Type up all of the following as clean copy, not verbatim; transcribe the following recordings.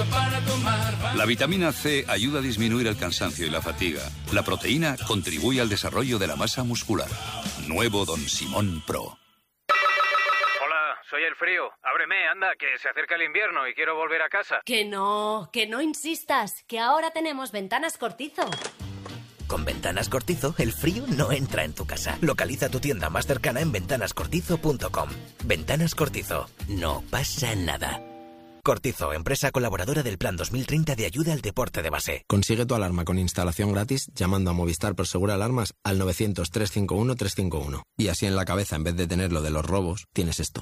para tomar. La vitamina C ayuda a disminuir el cansancio y la fatiga. La proteína contribuye al desarrollo de la masa muscular. Nuevo Don Simón Pro. Soy el frío. Ábreme, anda, que se acerca el invierno y quiero volver a casa. Que no insistas, que ahora tenemos Ventanas Cortizo. Con Ventanas Cortizo, el frío no entra en tu casa. Localiza tu tienda más cercana en ventanascortizo.com. Ventanas Cortizo. No pasa nada. Cortizo, empresa colaboradora del Plan 2030 de ayuda al deporte de base. Consigue tu alarma con instalación gratis llamando a Movistar Prosegur Alarmas al 900-351-351. Y así en la cabeza, en vez de tener lo de los robos, tienes esto.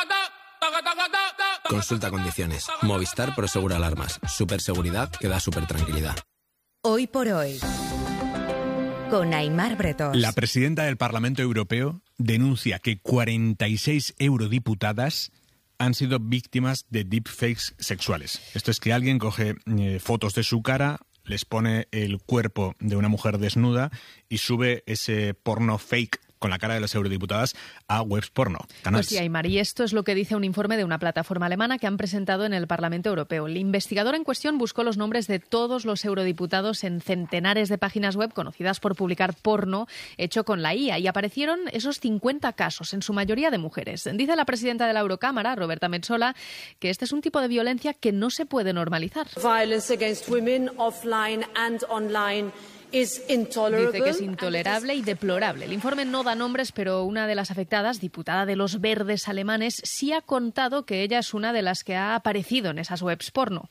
Consulta condiciones. Movistar Prosegur Alarmas. Superseguridad que da supertranquilidad. Hoy por hoy, con Aimar Bretos. La presidenta del Parlamento Europeo denuncia que 46 eurodiputadas han sido víctimas de deepfakes sexuales. Esto es que alguien coge fotos de su cara, les pone el cuerpo de una mujer desnuda y sube ese porno fake con la cara de las eurodiputadas a webs porno, canales. Pues sí, Aimar, y esto es lo que dice un informe de una plataforma alemana que han presentado en el Parlamento Europeo. El investigador en cuestión buscó los nombres de todos los eurodiputados en centenares de páginas web conocidas por publicar porno hecho con la IA y aparecieron esos 50 casos, en su mayoría de mujeres. Dice la presidenta de la Eurocámara, Roberta Metsola, que este es un tipo de violencia que no se puede normalizar. Violence against women offline and online. Dice que es intolerable y deplorable. El informe no da nombres, pero una de las afectadas, diputada de los Verdes alemanes, sí ha contado que ella es una de las que ha aparecido en esas webs porno.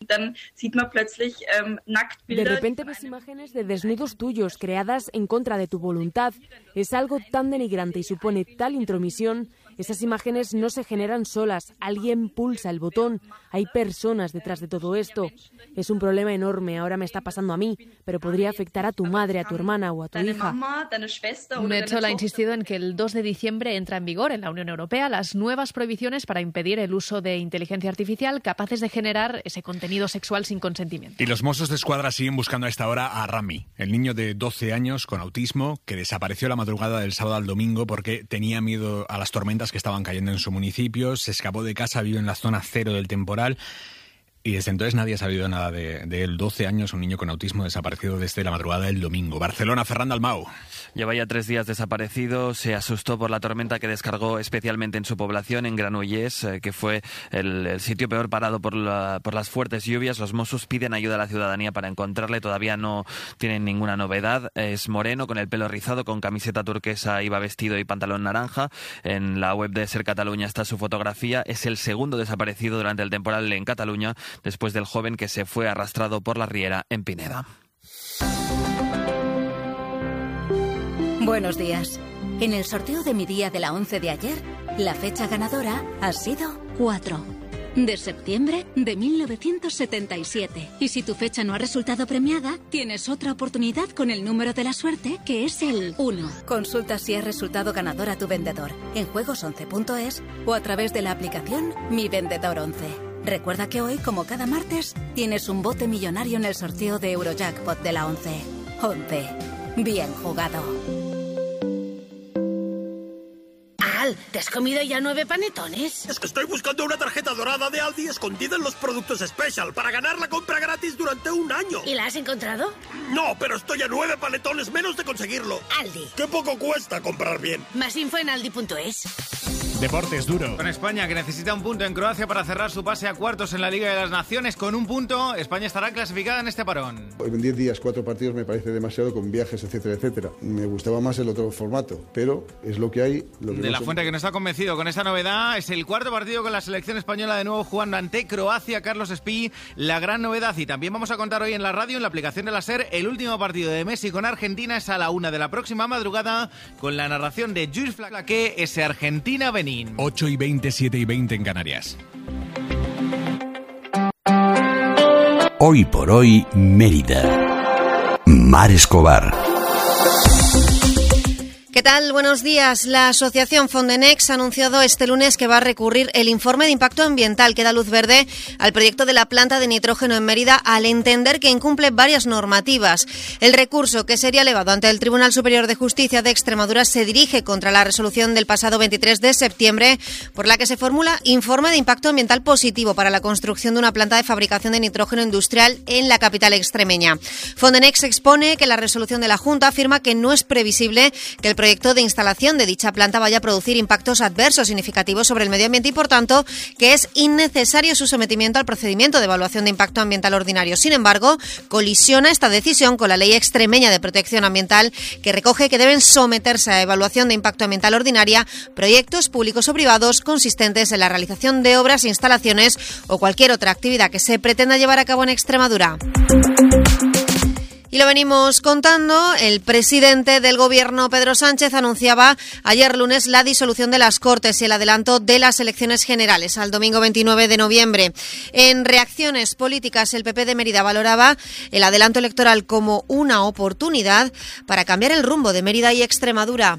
De repente ves imágenes de desnudos tuyos creadas en contra de tu voluntad. Es algo tan denigrante y supone tal intromisión. Esas imágenes no se generan solas. Alguien pulsa el botón. Hay personas detrás de todo esto. Es un problema enorme. Ahora me está pasando a mí, pero podría afectar a tu madre, a tu hermana o a tu hija. Metsola ha insistido en que el 2 de diciembre entra en vigor en la Unión Europea las nuevas prohibiciones para impedir el uso de inteligencia artificial capaces de generar ese contenido sexual sin consentimiento. Y los Mossos de Escuadra siguen buscando a esta hora a Rami, el niño de 12 años con autismo que desapareció la madrugada del sábado al domingo porque tenía miedo a las tormentas que estaban cayendo en su municipio, se escapó de casa, vive en la zona cero del temporal y desde entonces nadie ha sabido nada de él. 12 años, un niño con autismo desaparecido desde la madrugada del domingo. Barcelona, Ferran Dalmau. Lleva ya 3 días desaparecido, se asustó por la tormenta que descargó especialmente en su población, en Granollers, que fue el sitio peor parado por las fuertes lluvias. Los Mossos piden ayuda a la ciudadanía para encontrarle, todavía no tienen ninguna novedad. Es moreno, con el pelo rizado, con camiseta turquesa, iba vestido y pantalón naranja. En la web de Ser Cataluña está su fotografía. Es el segundo desaparecido durante el temporal en Cataluña, después del joven que se fue arrastrado por la riera en Pineda. Buenos días. En el sorteo de mi día de la 11 de ayer, la fecha ganadora ha sido 4 de septiembre de 1977. Y si tu fecha no ha resultado premiada, tienes otra oportunidad con el número de la suerte, que es el 1. Consulta si has resultado ganador a tu vendedor en juegos11.es o a través de la aplicación Mi Vendedor 11. Recuerda que hoy, como cada martes, tienes un bote millonario en el sorteo de Eurojackpot de la 11. 11. Bien jugado. Al, ¿te has comido ya 9 panetones? Es que estoy buscando una tarjeta dorada de Aldi escondida en los productos Special para ganar la compra gratis durante un año. ¿Y la has encontrado? No, pero estoy a 9 panetones menos de conseguirlo. Aldi. Qué poco cuesta comprar bien. Más info en aldi.es. Deportes duro. Con España, que necesita un punto en Croacia para cerrar su pase a cuartos en la Liga de las Naciones. Con un punto, España estará clasificada en este parón. En 10 días, 4 partidos me parece demasiado, con viajes, etcétera, etcétera. Me gustaba más el otro formato, pero es lo que hay. De la Fuente, que no está convencido con esta novedad, es el cuarto partido con la selección española de nuevo jugando ante Croacia. Carlos Espí, la gran novedad. Y también vamos a contar hoy en la radio, en la aplicación de la SER, el último partido de Messi con Argentina es a la 1 de la próxima madrugada, con la narración de Jules Flaquet, ese Argentina-Benín. 8:20, 7:20 en Canarias. Hoy por hoy, Mérida. Mar Escobar. ¿Qué ¿Qué tal? Buenos días. La asociación Fondenex ha anunciado este lunes que va a recurrir el informe de impacto ambiental que da luz verde al proyecto de la planta de nitrógeno en Mérida al entender que incumple varias normativas. El recurso, que sería elevado ante el Tribunal Superior de Justicia de Extremadura, se dirige contra la resolución del pasado 23 de septiembre por la que se formula informe de impacto ambiental positivo para la construcción de una planta de fabricación de nitrógeno industrial en la capital extremeña. Fondenex expone que la resolución de la Junta afirma que no es previsible que el proyecto de instalación de dicha planta vaya a producir impactos adversos significativos sobre el medio ambiente y, por tanto, que es innecesario su sometimiento al procedimiento de evaluación de impacto ambiental ordinario. Sin embargo, colisiona esta decisión con la Ley Extremeña de Protección Ambiental, que recoge que deben someterse a evaluación de impacto ambiental ordinaria proyectos públicos o privados consistentes en la realización de obras, instalaciones o cualquier otra actividad que se pretenda llevar a cabo en Extremadura. Y lo venimos contando, el presidente del Gobierno, Pedro Sánchez, anunciaba ayer lunes la disolución de las Cortes y el adelanto de las elecciones generales al domingo 29 de noviembre. En reacciones políticas, el PP de Mérida valoraba el adelanto electoral como una oportunidad para cambiar el rumbo de Mérida y Extremadura.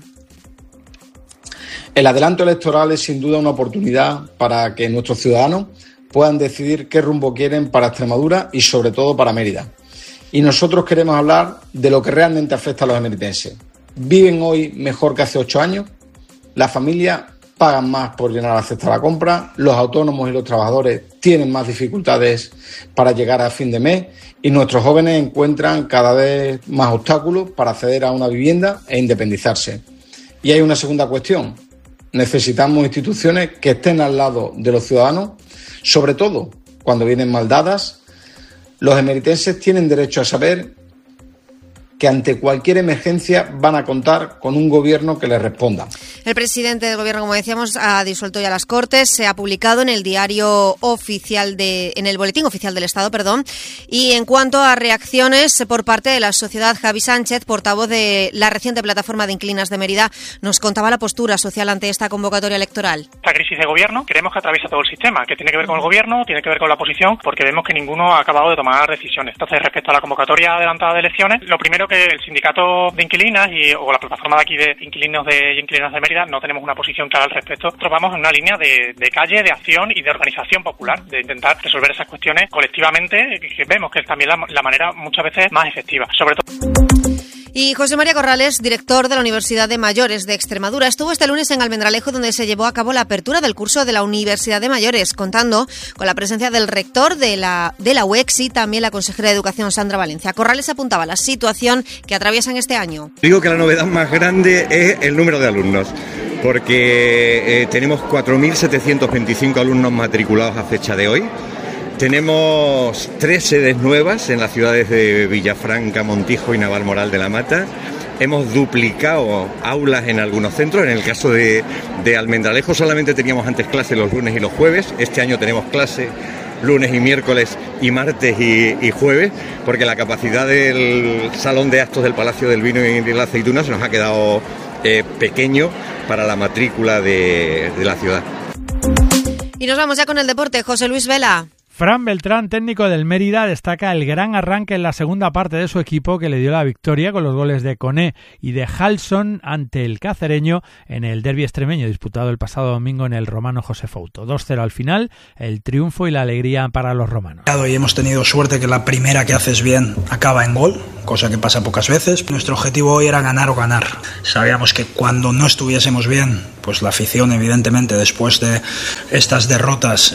El adelanto electoral es sin duda una oportunidad para que nuestros ciudadanos puedan decidir qué rumbo quieren para Extremadura y sobre todo para Mérida. Y nosotros queremos hablar de lo que realmente afecta a los emeritenses. ¿Viven hoy mejor que hace 8 años? Las familias pagan más por llenar la cesta de la compra, los autónomos y los trabajadores tienen más dificultades para llegar a fin de mes y nuestros jóvenes encuentran cada vez más obstáculos para acceder a una vivienda e independizarse. Y hay una segunda cuestión. Necesitamos instituciones que estén al lado de los ciudadanos, sobre todo cuando vienen mal dadas. Los emeritenses tienen derecho a saber que ante cualquier emergencia van a contar con un gobierno que les responda. El presidente del Gobierno, como decíamos, ha disuelto ya las Cortes, se ha publicado en el diario oficial en el Boletín Oficial del Estado, Y en cuanto a reacciones por parte de la sociedad, Javi Sánchez, portavoz de la reciente plataforma de inquilinas de Mérida, nos contaba la postura social ante esta convocatoria electoral. Esta crisis de gobierno creemos que atraviesa todo el sistema, que tiene que ver con el gobierno, tiene que ver con la oposición, porque vemos que ninguno ha acabado de tomar decisiones. Entonces, respecto a la convocatoria adelantada de elecciones, lo primero que el sindicato de inquilinas o la plataforma de aquí de inquilinos y inquilinas de Mérida no tenemos una posición clara al respecto. Nosotros vamos en una línea de calle, de acción y de organización popular, de intentar resolver esas cuestiones colectivamente, que vemos que es también la manera muchas veces más efectiva. Sobre todo. Y José María Corrales, director de la Universidad de Mayores de Extremadura, estuvo este lunes en Almendralejo, donde se llevó a cabo la apertura del curso de la Universidad de Mayores, contando con la presencia del rector de la UEX y también la consejera de Educación, Sandra Valencia. Corrales apuntaba la situación que atraviesan este año. Digo que la novedad más grande es el número de alumnos, porque tenemos 4.725 alumnos matriculados a fecha de hoy. Tenemos 3 sedes nuevas en las ciudades de Villafranca, Montijo y Navalmoral de la Mata. Hemos duplicado aulas en algunos centros. En el caso de Almendralejo solamente teníamos antes clase los lunes y los jueves. Este año tenemos clase lunes y miércoles y martes y jueves, porque la capacidad del salón de actos del Palacio del Vino y de la Aceituna se nos ha quedado pequeño para la matrícula de la ciudad. Y nos vamos ya con el deporte. José Luis Vela. Fran Beltrán, técnico del Mérida, destaca el gran arranque en la segunda parte de su equipo que le dio la victoria con los goles de Coné y de Halson ante el cacereño en el derbi extremeño disputado el pasado domingo en el Romano José Fouto. 2-0 al final, el triunfo y la alegría para los romanos. Y hemos tenido suerte que la primera que haces bien acaba en gol, cosa que pasa pocas veces. Nuestro objetivo hoy era ganar o ganar. Sabíamos que cuando no estuviésemos bien, pues la afición evidentemente después de estas derrotas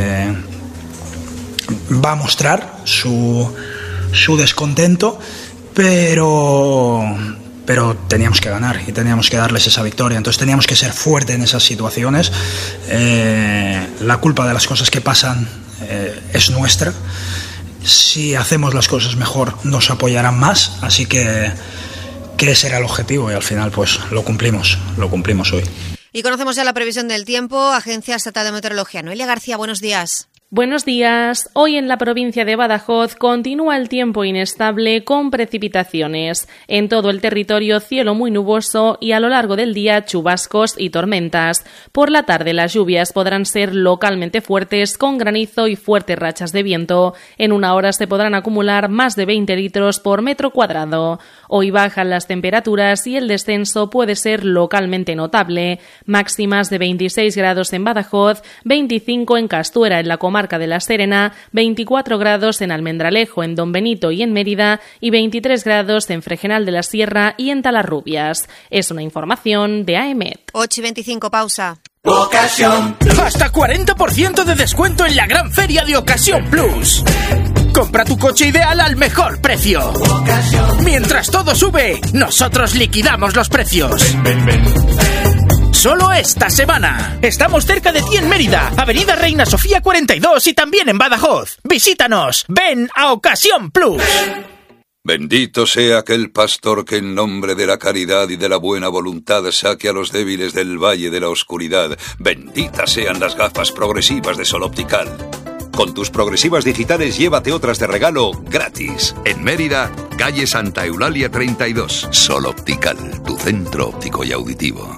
va a mostrar su descontento, pero teníamos que ganar y teníamos que darles esa victoria. Entonces teníamos que ser fuertes en esas situaciones. La culpa de las cosas que pasan es nuestra. Si hacemos las cosas mejor, nos apoyarán más. Así que ese era el objetivo y al final pues lo cumplimos hoy. Y conocemos ya la previsión del tiempo. Agencia Estatal de Meteorología. Noelia García, buenos días. Buenos días. Hoy en la provincia de Badajoz continúa el tiempo inestable con precipitaciones. En todo el territorio cielo muy nuboso y a lo largo del día chubascos y tormentas. Por la tarde las lluvias podrán ser localmente fuertes con granizo y fuertes rachas de viento. En una hora se podrán acumular más de 20 litros por metro cuadrado. Hoy bajan las temperaturas y el descenso puede ser localmente notable. Máximas de 26 grados en Badajoz, 25 en Castuera en la comarca de La Serena, 24 grados en Almendralejo, en Don Benito y en Mérida y 23 grados en Fregenal de la Sierra y en Talarrubias. Es una información de AEMET. 8:25, pausa. Ocasión. Hasta 40% de descuento en la gran feria de Ocasión Plus. Compra tu coche ideal al mejor precio. Ocasión. Mientras todo sube, nosotros liquidamos los precios. Ven. Solo esta semana. Estamos cerca de ti en Mérida, Avenida Reina Sofía 42 y también en Badajoz. Visítanos. Ven a Ocasión Plus. Bendito sea aquel pastor que en nombre de la caridad y de la buena voluntad saque a los débiles del valle de la oscuridad. Benditas sean las gafas progresivas de Sol Optical. Con tus progresivas digitales llévate otras de regalo gratis. En Mérida, calle Santa Eulalia 32. Sol Optical, tu centro óptico y auditivo.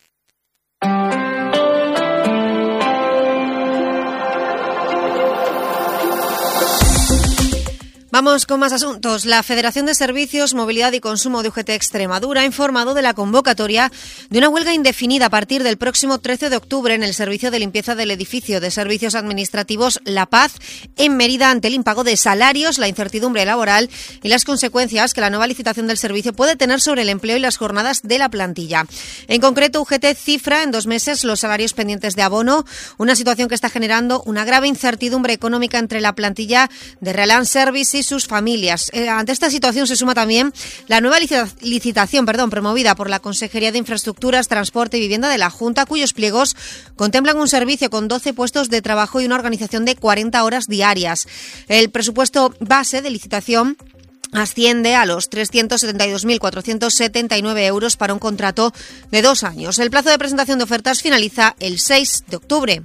Vamos con más asuntos. La Federación de Servicios, Movilidad y Consumo de UGT Extremadura ha informado de la convocatoria de una huelga indefinida a partir del próximo 13 de octubre en el servicio de limpieza del edificio de servicios administrativos La Paz en Mérida ante el impago de salarios, la incertidumbre laboral y las consecuencias que la nueva licitación del servicio puede tener sobre el empleo y las jornadas de la plantilla. En concreto, UGT cifra en 2 meses los salarios pendientes de abono, una situación que está generando una grave incertidumbre económica entre la plantilla de Realan Service y sus familias. Ante esta situación se suma también la nueva licitación promovida por la Consejería de Infraestructuras, Transporte y Vivienda de la Junta, cuyos pliegos contemplan un servicio con 12 puestos de trabajo y una organización de 40 horas diarias. El presupuesto base de licitación asciende a los 372.479 euros para un contrato de 2 años. El plazo de presentación de ofertas finaliza el 6 de octubre.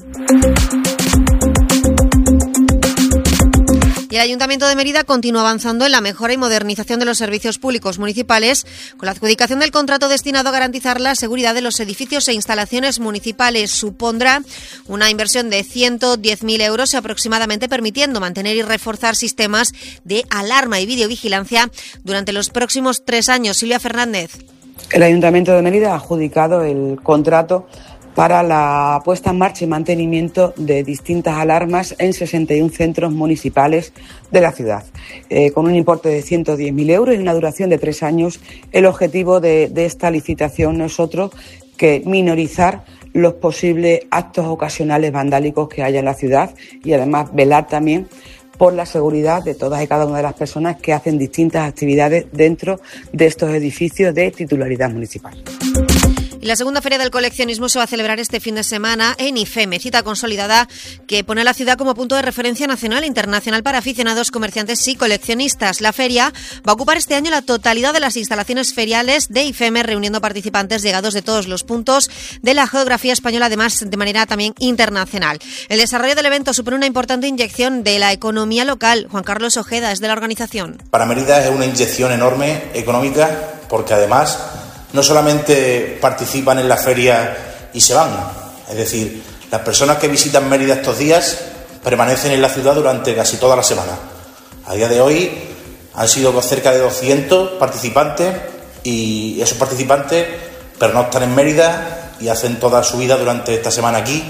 Y el Ayuntamiento de Mérida continúa avanzando en la mejora y modernización de los servicios públicos municipales con la adjudicación del contrato destinado a garantizar la seguridad de los edificios e instalaciones municipales. Supondrá una inversión de 110.000 euros aproximadamente, permitiendo mantener y reforzar sistemas de alarma y videovigilancia durante los próximos 3 años. Silvia Fernández. El Ayuntamiento de Mérida ha adjudicado el contrato para la puesta en marcha y mantenimiento de distintas alarmas en 61 centros municipales de la ciudad, con un importe de 110.000 euros y una duración de 3 años. El objetivo de esta licitación no es otro que minorizar los posibles actos ocasionales vandálicos que haya en la ciudad y además velar también por la seguridad de todas y cada una de las personas que hacen distintas actividades dentro de estos edificios de titularidad municipal. Y la segunda feria del coleccionismo se va a celebrar este fin de semana en IFEME, cita consolidada que pone a la ciudad como punto de referencia nacional e internacional para aficionados, comerciantes y coleccionistas. La feria va a ocupar este año la totalidad de las instalaciones feriales de IFEME, reuniendo participantes llegados de todos los puntos de la geografía española, además de manera también internacional. El desarrollo del evento supone una importante inyección de la economía local. Juan Carlos Ojeda es de la organización. Para Mérida es una inyección enorme económica porque además no solamente participan en la feria y se van, es decir, las personas que visitan Mérida estos días permanecen en la ciudad durante casi toda la semana. A día de hoy han sido cerca de 200 participantes y esos participantes pernoctan en Mérida y hacen toda su vida durante esta semana aquí.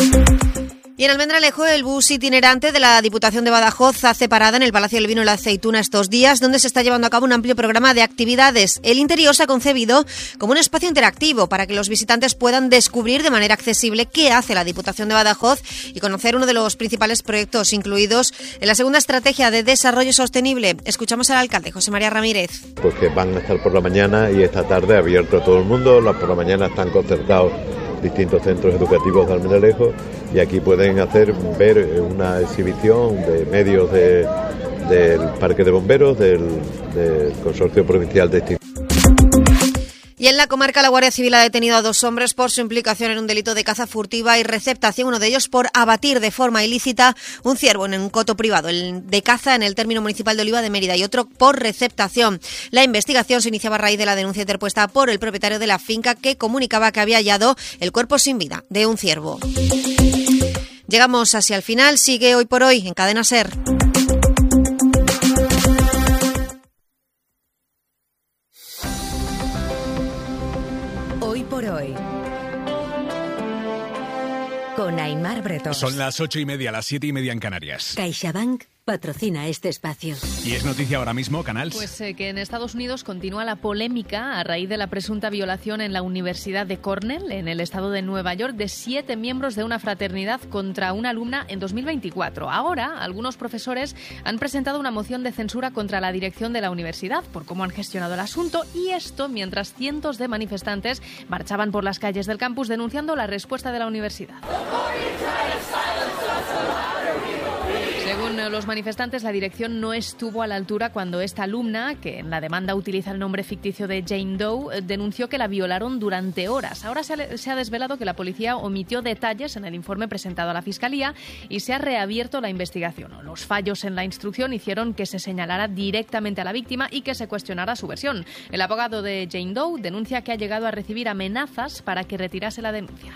Y en Almendralejo, el bus itinerante de la Diputación de Badajoz hace parada en el Palacio del Vino y la Aceituna estos días, donde se está llevando a cabo un amplio programa de actividades. El interior se ha concebido como un espacio interactivo para que los visitantes puedan descubrir de manera accesible qué hace la Diputación de Badajoz y conocer uno de los principales proyectos incluidos en la segunda estrategia de desarrollo sostenible. Escuchamos al alcalde, José María Ramírez. Pues que van a estar por la mañana y esta tarde abierto a todo el mundo. Por la mañana están concertados distintos centros educativos de Almendralejo y aquí pueden ver una exhibición de medios del Parque de Bomberos, del Consorcio Provincial de Extinción. Y en la comarca, la Guardia Civil ha detenido a 2 hombres por su implicación en un delito de caza furtiva y receptación, uno de ellos por abatir de forma ilícita un ciervo en un coto privado de caza en el término municipal de Oliva de Mérida, y otro por receptación. La investigación se iniciaba a raíz de la denuncia interpuesta por el propietario de la finca, que comunicaba que había hallado el cuerpo sin vida de un ciervo. Llegamos así al final. Sigue Hoy por Hoy en Cadena SER. Hoy por Hoy, con Aimar Bretón. Son las 8:30, las 7:30 en Canarias. CaixaBank patrocina este espacio. Y es noticia ahora mismo, Canals. Pues que en Estados Unidos continúa la polémica a raíz de la presunta violación en la Universidad de Cornell, en el estado de Nueva York, de 7 miembros de una fraternidad contra una alumna en 2024. Ahora, algunos profesores han presentado una moción de censura contra la dirección de la universidad por cómo han gestionado el asunto, y esto mientras cientos de manifestantes marchaban por las calles del campus denunciando la respuesta de la universidad. Según los manifestantes, la dirección no estuvo a la altura cuando esta alumna, que en la demanda utiliza el nombre ficticio de Jane Doe, denunció que la violaron durante horas. Ahora se ha desvelado que la policía omitió detalles en el informe presentado a la Fiscalía y se ha reabierto la investigación. Los fallos en la instrucción hicieron que se señalara directamente a la víctima y que se cuestionara su versión. El abogado de Jane Doe denuncia que ha llegado a recibir amenazas para que retirase la denuncia.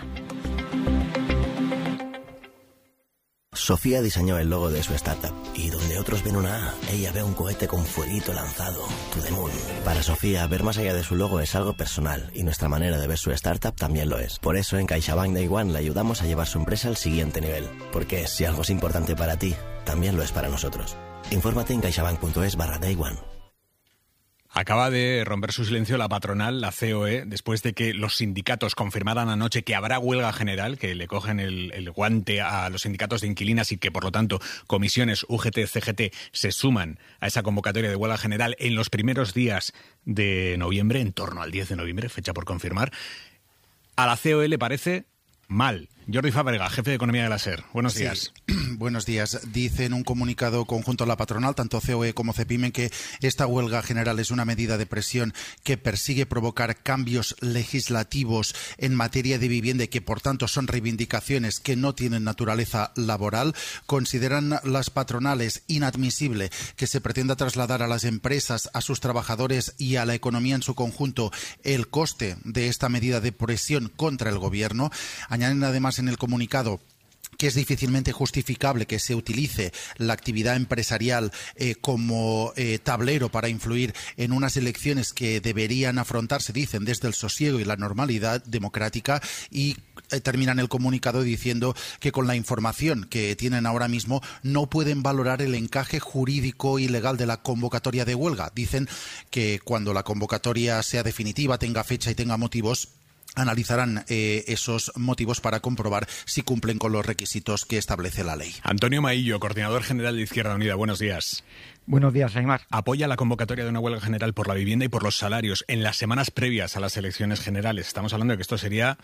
Sofía diseñó el logo de su startup y donde otros ven una A, ella ve un cohete con fueguito lanzado, to the moon. Para Sofía, ver más allá de su logo es algo personal y nuestra manera de ver su startup también lo es. Por eso en CaixaBank Day One le ayudamos a llevar su empresa al siguiente nivel. Porque si algo es importante para ti, también lo es para nosotros. Infórmate en caixabank.es/Day One. Acaba de romper su silencio la patronal, la COE, después de que los sindicatos confirmaran anoche que habrá huelga general, que le cogen el guante a los sindicatos de inquilinas y que, por lo tanto, comisiones UGT, CGT se suman a esa convocatoria de huelga general en los primeros días de noviembre, en torno al 10 de noviembre, fecha por confirmar. A la COE le parece mal. Jordi Fábrega, jefe de Economía de la SER. Buenos días. Buenos días. Dice en un comunicado conjunto a la patronal, tanto COE como CEPIME, que esta huelga general es una medida de presión que persigue provocar cambios legislativos en materia de vivienda y que, por tanto, son reivindicaciones que no tienen naturaleza laboral. Consideran las patronales inadmisible que se pretenda trasladar a las empresas, a sus trabajadores y a la economía en su conjunto el coste de esta medida de presión contra el gobierno. Añaden además en el comunicado que es difícilmente justificable que se utilice la actividad empresarial como tablero para influir en unas elecciones que deberían afrontarse, dicen, desde el sosiego y la normalidad democrática, y terminan el comunicado diciendo que con la información que tienen ahora mismo no pueden valorar el encaje jurídico y legal de la convocatoria de huelga. Dicen que cuando la convocatoria sea definitiva, tenga fecha y tenga motivos, analizarán esos motivos para comprobar si cumplen con los requisitos que establece la ley. Antonio Maillo, coordinador general de Izquierda Unida. Buenos días. Buenos días, Aimar. Apoya la convocatoria de una huelga general por la vivienda y por los salarios en las semanas previas a las elecciones generales. Estamos hablando de que esto sería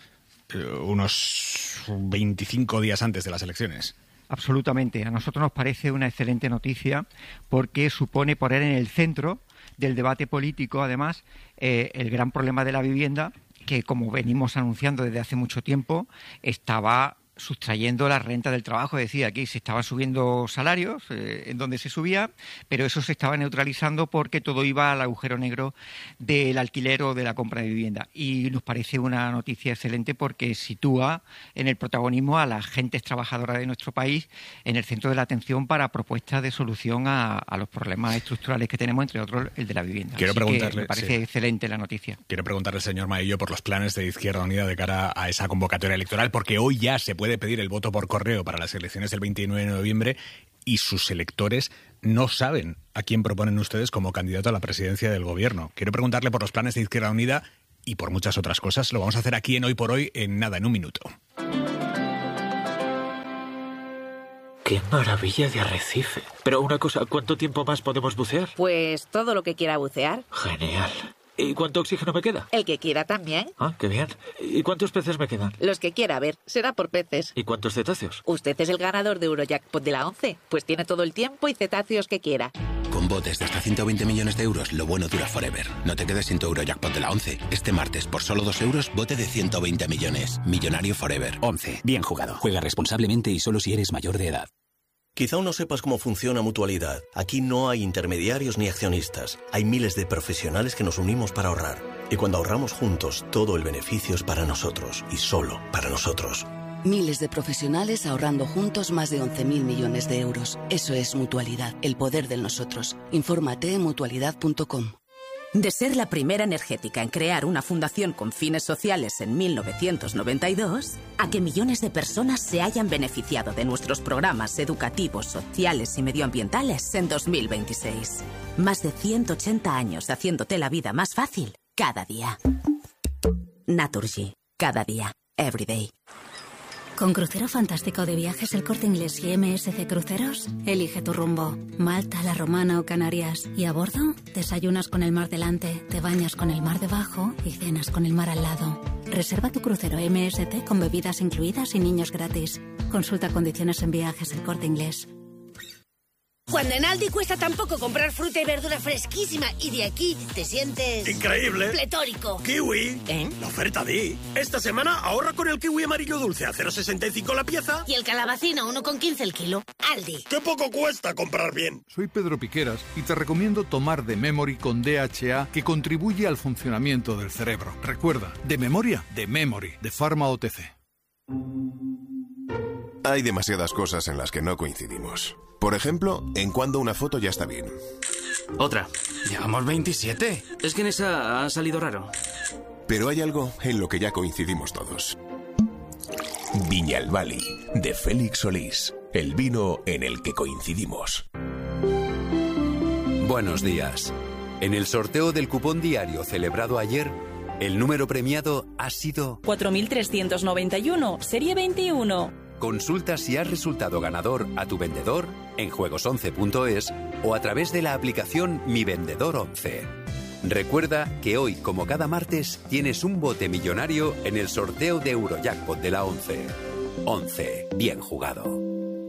unos 25 días antes de las elecciones. Absolutamente. A nosotros nos parece una excelente noticia porque supone poner en el centro del debate político, además, el gran problema de la vivienda, que, como venimos anunciando desde hace mucho tiempo, estaba sustrayendo la renta del trabajo. Es decir, aquí se estaban subiendo salarios, en donde se subía, pero eso se estaba neutralizando porque todo iba al agujero negro del alquiler o de la compra de vivienda. Y nos parece una noticia excelente porque sitúa en el protagonismo a las gentes trabajadoras de nuestro país en el centro de la atención para propuestas de solución a los problemas estructurales que tenemos, entre otros el de la vivienda. Quiero preguntarle, me parece excelente la noticia. Quiero preguntarle al señor Maillo por los planes de Izquierda Unida de cara a esa convocatoria electoral, porque hoy ya se puede pedir el voto por correo para las elecciones del 29 de noviembre y sus electores no saben a quién proponen ustedes como candidato a la presidencia del gobierno. Quiero preguntarle por los planes de Izquierda Unida y por muchas otras cosas. Lo vamos a hacer aquí en Hoy por Hoy en nada, en un minuto. ¡Qué maravilla de arrecife! Pero una cosa, ¿cuánto tiempo más podemos bucear? Pues todo lo que quiera bucear. Genial. ¿Y cuánto oxígeno me queda? El que quiera también. Ah, qué bien. ¿Y cuántos peces me quedan? Los que quiera, a ver, será por peces. ¿Y cuántos cetáceos? Usted es el ganador de Eurojackpot de la 11, pues tiene todo el tiempo y cetáceos que quiera. Con botes de hasta 120 millones de euros, lo bueno dura forever. No te quedes sin tu Eurojackpot de la 11. Este martes, por solo 2 euros, bote de 120 millones. Millonario forever. 11. Bien jugado. Juega responsablemente y solo si eres mayor de edad. Quizá aún no sepas cómo funciona Mutualidad. Aquí no hay intermediarios ni accionistas. Hay miles de profesionales que nos unimos para ahorrar. Y cuando ahorramos juntos, todo el beneficio es para nosotros y solo para nosotros. Miles de profesionales ahorrando juntos más de 11.000 millones de euros. Eso es Mutualidad, el poder del nosotros. Infórmate en mutualidad.com. De ser la primera energética en crear una fundación con fines sociales en 1992, a que millones de personas se hayan beneficiado de nuestros programas educativos, sociales y medioambientales en 2026. Más de 180 años haciéndote la vida más fácil cada día. Naturgy. Cada día. Every day. Con Crucero Fantástico de Viajes El Corte Inglés y MSC Cruceros, elige tu rumbo. Malta, La Romana o Canarias. Y a bordo, desayunas con el mar delante, te bañas con el mar debajo y cenas con el mar al lado. Reserva tu crucero MSC con bebidas incluidas y niños gratis. Consulta condiciones en Viajes El Corte Inglés. Cuando en Aldi cuesta tan poco comprar fruta y verdura fresquísima y de aquí te sientes... ¡increíble! ¡Pletórico! ¡Kiwi! La oferta Di. Esta semana ahorra con el kiwi amarillo dulce a 0,65 la pieza. Y el calabacino a 1,15 el kilo. Aldi. ¡Qué poco cuesta comprar bien! Soy Pedro Piqueras y te recomiendo tomar The Memory con DHA, que contribuye al funcionamiento del cerebro. Recuerda, de memoria, The Memory, de Pharma OTC. Hay demasiadas cosas en las que no coincidimos. Por ejemplo, en cuando una foto ya está bien. Otra. Llevamos 27. Es que en esa ha salido raro. Pero hay algo en lo que ya coincidimos todos. Viñalbali, de Félix Solís. El vino en el que coincidimos. Buenos días. En el sorteo del cupón diario celebrado ayer, el número premiado ha sido 4.391, serie 21. Consulta si has resultado ganador a tu vendedor en juegos11.es o a través de la aplicación Mi Vendedor 11. Recuerda que hoy, como cada martes, tienes un bote millonario en el sorteo de Eurojackpot de la 11. 11. Bien jugado.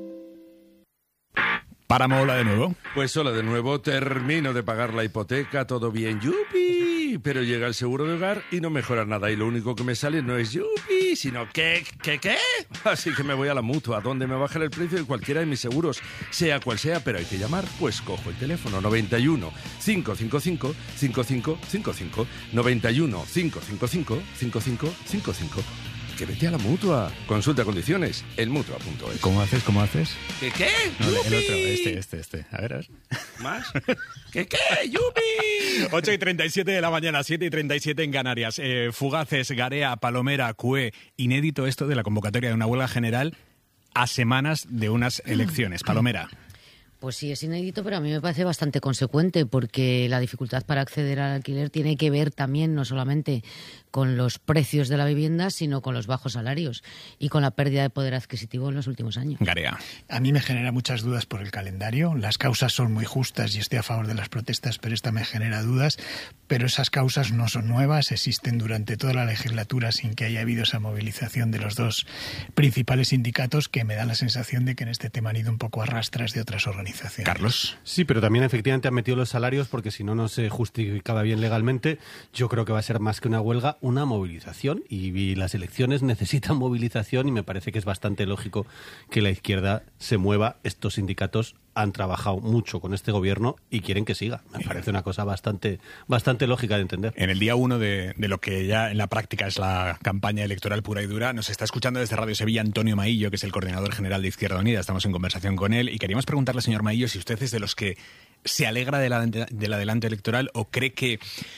Páramo, hola de nuevo. Pues hola de nuevo, termino de pagar la hipoteca, todo bien, yupi, pero llega el seguro de hogar y no mejora nada y lo único que me sale no es yupi, sino ¿qué? Así que me voy a la Mutua, donde me bajan el precio de cualquiera de mis seguros, sea cual sea, pero hay que llamar, pues cojo el teléfono 91 555 5555 91 555 5555. Que vete a la Mutua. Consulta condiciones en Mutua.es. ¿Cómo haces? ¿Qué? No, el otro, este. A ver. ¿Más? ¿Qué? ¡Yupi! 8:37 de la mañana, 7:37 en Canarias. Fugaces, Garea, Palomera, CUE. Inédito esto de la convocatoria de una huelga general a semanas de unas elecciones. Palomera. Pues sí, es inédito, pero a mí me parece bastante consecuente porque la dificultad para acceder al alquiler tiene que ver también no solamente con los precios de la vivienda, sino con los bajos salarios y con la pérdida de poder adquisitivo en los últimos años. Garea. A mí me genera muchas dudas por el calendario. Las causas son muy justas y estoy a favor de las protestas, pero esta me genera dudas. Pero esas causas no son nuevas, existen durante toda la legislatura sin que haya habido esa movilización de los dos principales sindicatos, que me da la sensación de que en este tema han ido un poco a rastras de otras organizaciones. Carlos. Sí, pero también efectivamente han metido los salarios porque si no, no se justificaba bien legalmente. Yo creo que va a ser más que una huelga, una movilización, y las elecciones necesitan movilización y me parece que es bastante lógico que la izquierda se mueva. Estos sindicatos han trabajado mucho con este gobierno y quieren que siga. Me parece una cosa bastante lógica de entender. En el día 1 de lo que ya en la práctica es la campaña electoral pura y dura, nos está escuchando desde Radio Sevilla Antonio Maillo, que es el coordinador general de Izquierda Unida. Estamos en conversación con él y queríamos preguntarle, señor Maillo, si usted es de los que se alegra del adelanto electoral o cree que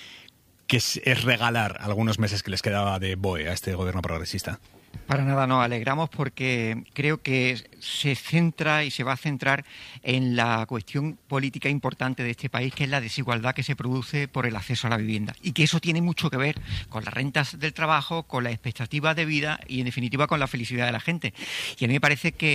es regalar algunos meses que les quedaba de BOE a este gobierno progresista. Para nada nos alegramos porque creo que se centra y se va a centrar en la cuestión política importante de este país, que es la desigualdad que se produce por el acceso a la vivienda. Y que eso tiene mucho que ver con las rentas del trabajo, con las expectativas de vida y, en definitiva, con la felicidad de la gente. Y a mí me parece que